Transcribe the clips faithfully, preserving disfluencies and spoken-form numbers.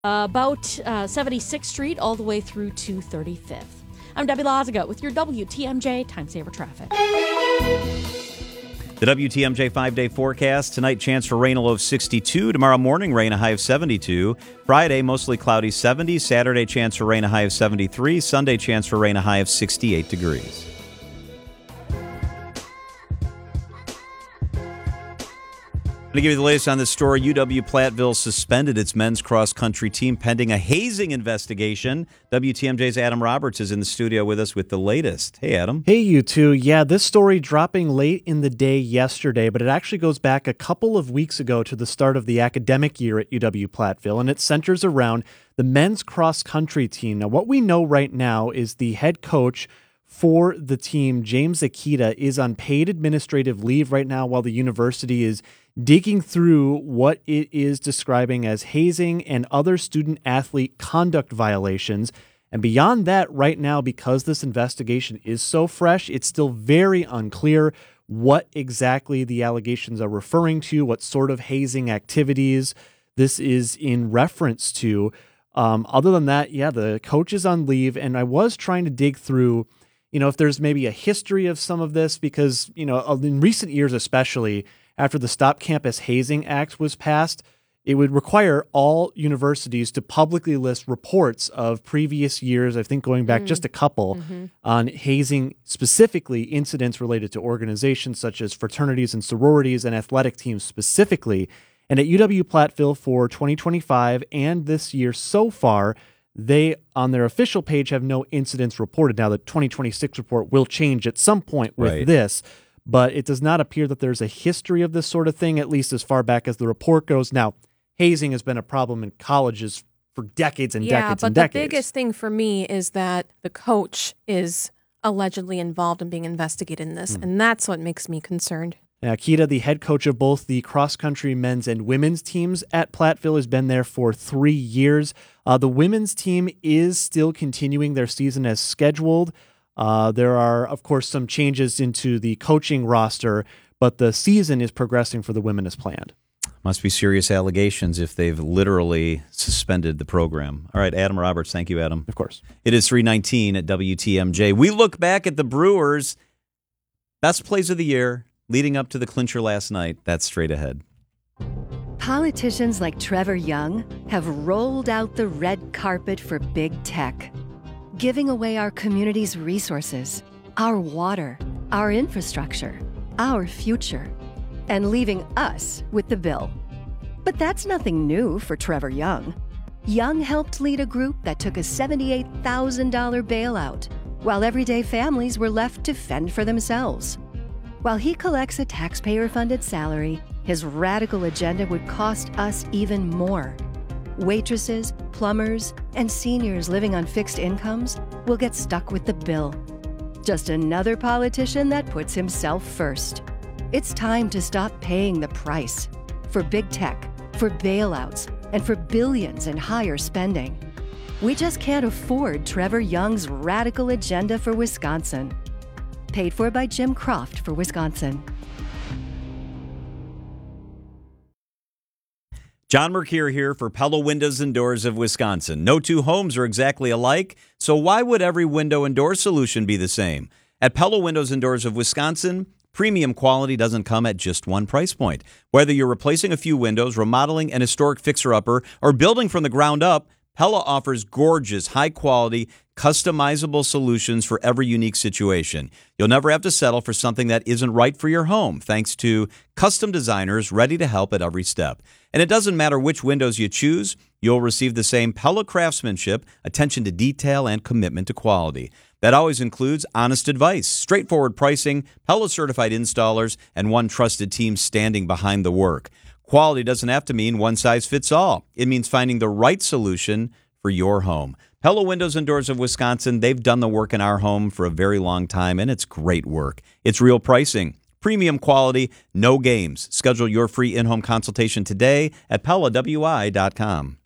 Uh, about uh, seventy-sixth Street all the way through to thirty-fifth. I'm Debbie Lazaga with your W T M J Time Saver Traffic. The W T M J five-day forecast. Tonight, chance for rain, a low of sixty-two. Tomorrow morning, rain, a high of seventy-two. Friday, mostly cloudy, seventy. Saturday, chance for rain, a high of seventy-three. Sunday, chance for rain, a high of sixty-eight degrees. I'm going to give you the latest on this story. U W-Platteville suspended its men's cross-country team pending a hazing investigation. W T M J's Adam Roberts is in the studio with us with the latest. Hey, Adam. Hey, you two. Yeah, this story dropping late in the day yesterday, but it actually goes back a couple of weeks ago to the start of the academic year at U W-Platteville, and it centers around the men's cross-country team. Now, what we know right now is the head coach for the team, James Akita, is on paid administrative leave right now while the university is digging through what it is describing as hazing and other student-athlete conduct violations. And beyond that, right now, because this investigation is so fresh, it's still very unclear what exactly the allegations are referring to, what sort of hazing activities this is in reference to. Um, other than that, yeah, the coach is on leave, and I was trying to dig through, you know, if there's maybe a history of some of this, because, you know, in recent years especially, after the Stop Campus Hazing Act was passed, it would require all universities to publicly list reports of previous years, I think going back mm. just a couple, mm-hmm. on hazing, specifically incidents related to organizations such as fraternities and sororities and athletic teams specifically. And at U W-Platteville for twenty twenty-five and this year so far, they, on their official page, have no incidents reported. Now, the twenty twenty-six report will change at some point with right. this, but it does not appear that there's a history of this sort of thing, at least as far back as the report goes. Now, hazing has been a problem in colleges for decades and yeah, decades and decades. Yeah, but the biggest thing for me is that the coach is allegedly involved in being investigated in this, mm. and that's what makes me concerned. Now, Akita, the head coach of both the cross-country men's and women's teams at Platteville, has been there for three years. Uh, the women's team is still continuing their season as scheduled. Uh, there are, of course, some changes into the coaching roster, but the season is progressing for the women as planned. Must be serious allegations if they've literally suspended the program. All right, Adam Roberts. Thank you, Adam. Of course. It is three nineteen at W T M J. We look back at the Brewers' best plays of the year leading up to the clincher last night. That's straight ahead. Politicians like Trevor Young have rolled out the red carpet for big tech, giving away our community's resources, our water, our infrastructure, our future, and leaving us with the bill. But that's nothing new for Trevor Young. Young helped lead a group that took a seventy-eight thousand dollars bailout, while everyday families were left to fend for themselves. While he collects a taxpayer-funded salary, his radical agenda would cost us even more. Waitresses, plumbers, and seniors living on fixed incomes will get stuck with the bill. Just another politician that puts himself first. It's time to stop paying the price for big tech, for bailouts, and for billions in higher spending. We just can't afford Trevor Young's radical agenda for Wisconsin. Paid for by Jim Croft for Wisconsin. John Mercure here for Pella Windows and Doors of Wisconsin. No two homes are exactly alike, so why would every window and door solution be the same? At Pella Windows and Doors of Wisconsin, premium quality doesn't come at just one price point. Whether you're replacing a few windows, remodeling an historic fixer-upper, or building from the ground up, Pella offers gorgeous, high-quality, customizable solutions for every unique situation. You'll never have to settle for something that isn't right for your home, thanks to custom designers ready to help at every step. And it doesn't matter which windows you choose, you'll receive the same Pella craftsmanship, attention to detail, and commitment to quality. That always includes honest advice, straightforward pricing, Pella-certified installers, and one trusted team standing behind the work. Quality doesn't have to mean one size fits all. It means finding the right solution for your home. Pella Windows and Doors of Wisconsin, they've done the work in our home for a very long time, and it's great work. It's real pricing, premium quality, no games. Schedule your free in-home consultation today at Pella W I dot com.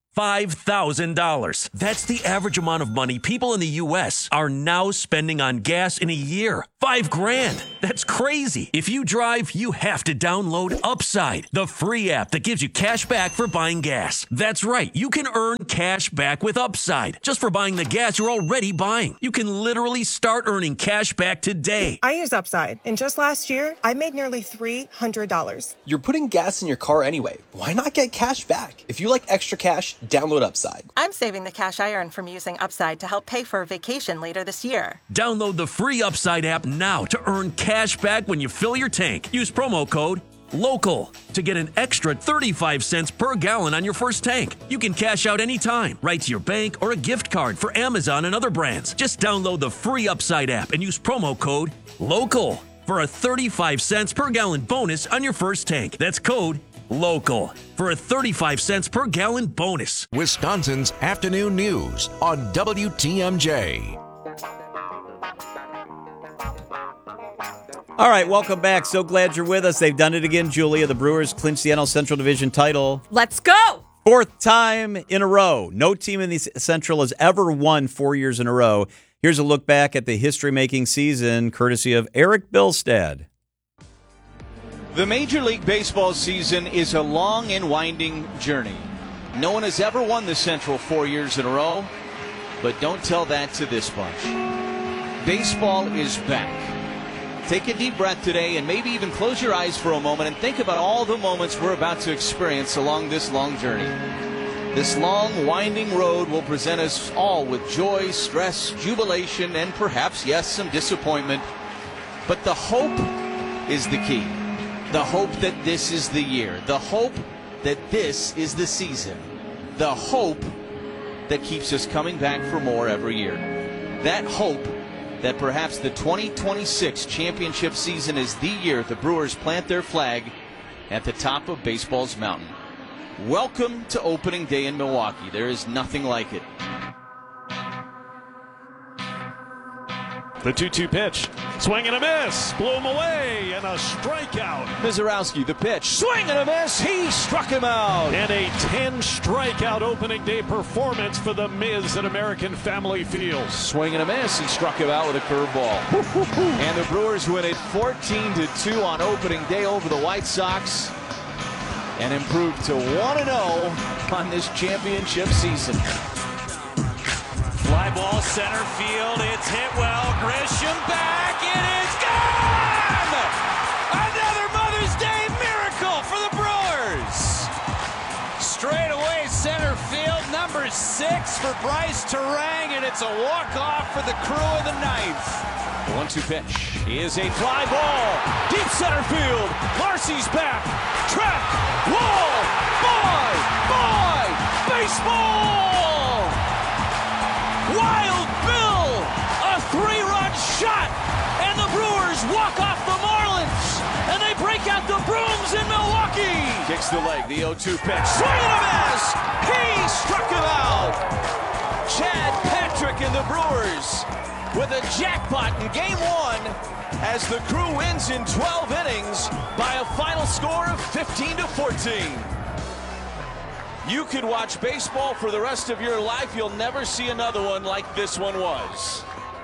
five thousand dollars. That's the average amount of money people in the U S are now spending on gas in a year. Five grand. That's crazy. If you drive, you have to download Upside, the free app that gives you cash back for buying gas. That's right. You can earn cash back with Upside just for buying the gas you're already buying. You can literally start earning cash back today. I use Upside, and just last year, I made nearly three hundred dollars. You're putting gas in your car anyway. Why not get cash back? If you like extra cash, download Upside. I'm saving the cash I earn from using Upside to help pay for a vacation later this year. Download the free Upside app now to earn cash back when you fill your tank. Use promo code LOCAL to get an extra thirty-five cents per gallon on your first tank. You can cash out anytime, right to your bank or a gift card for Amazon and other brands. Just download the free Upside app and use promo code LOCAL for a thirty-five cents per gallon bonus on your first tank. That's code LOCAL for a thirty-five cents per gallon bonus. Wisconsin's afternoon news on W T M J. All right, welcome back. So glad you're with us. They've done it again, Julia. The Brewers clinched the N L Central Division title. Let's go! Fourth time in a row. No team in the Central has ever won four years in a row. Here's a look back at the history-making season, courtesy of Eric Bilstad. The Major League Baseball season is a long and winding journey. No one has ever won the Central four years in a row, but don't tell that to this bunch. Baseball is back. Take a deep breath today and maybe even close your eyes for a moment and think about all the moments we're about to experience along this long journey. This long, winding road will present us all with joy, stress, jubilation, and perhaps, yes, some disappointment. But the hope is the key. The hope that this is the year. The hope that this is the season. The hope that keeps us coming back for more every year. That hope that perhaps the twenty twenty-six championship season is the year the Brewers plant their flag at the top of baseball's mountain. Welcome to opening day in Milwaukee. There is nothing like it. The two two pitch. Swing and a miss. Blew him away. And a strikeout. Mizorowski, the pitch. Swing and a miss. He struck him out. And a ten strikeout opening day performance for the Miz at American Family Field. Swing and a miss. He struck him out with a curveball. And the Brewers win it fourteen to two on opening day over the White Sox and improve to one and oh on this championship season. Fly ball center field. It's hit well. Grisham back. It is gone! Another Mother's Day miracle for the Brewers. Straight away center field. Number six for Bryce Terang, and it's a walk-off for the crew of the ninth. The one two pitch is a fly ball. Deep center field. Marcy's back. Track. Wall. Boy. Boy. Baseball. Wild Bill, a three-run shot, and the Brewers walk off the Marlins, and they break out the brooms in Milwaukee. Kicks the leg, the oh two pitch, swing and a miss. He struck him out. Chad Patrick and the Brewers with a jackpot in game one as the crew wins in twelve innings by a final score of fifteen to fourteen. You could watch baseball for the rest of your life. You'll never see another one like this one was.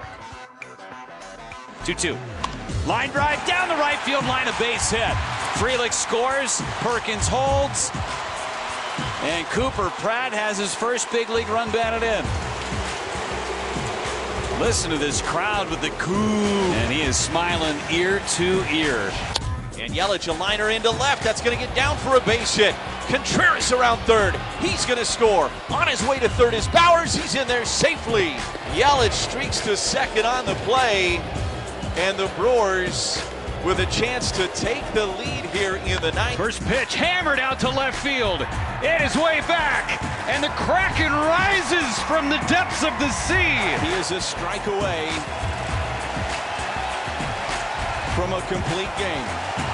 two two. Line drive down the right field line, a base hit. Frelick scores. Perkins holds. And Cooper Pratt has his first big league run batted in. Listen to this crowd with the coo. And he is smiling ear to ear. And Yelich, a liner into left. That's going to get down for a base hit. Contreras around third. He's going to score. On his way to third is Bowers. He's in there safely. Yelich streaks to second on the play. And the Brewers with a chance to take the lead here in the ninth. First pitch hammered out to left field. It is way back. And the Kraken rises from the depths of the sea. He is a strike away from a complete game.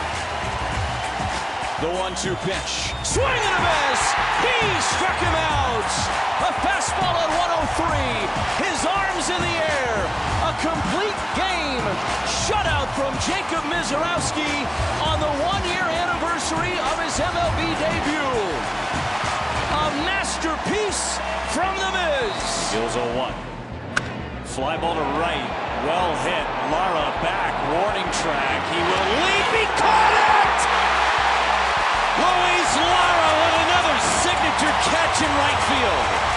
The one two pitch. Swing and a miss. He struck him out. A fastball at one oh three. His arms in the air. A complete game. Shutout from Jacob Mizorowski on the one-year anniversary of his M L B debut. A masterpiece from The Miz. Heels oh one. Fly ball to right. Well hit. Lara back. Warning track. He will leap. He caught it! Luis Lara with another signature catch in right field.